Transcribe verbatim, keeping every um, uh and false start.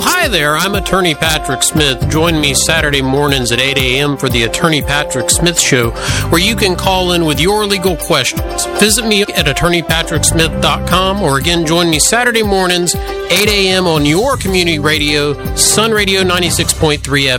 Hi there, I'm Attorney Patrick Smith. Join me Saturday mornings at eight a.m. for the Attorney Patrick Smith Show, where you can call in with your legal questions. Visit me at attorney patrick smith dot com, or again, join me Saturday mornings, eight a.m. on your community radio, Sun Radio ninety-six point three F M.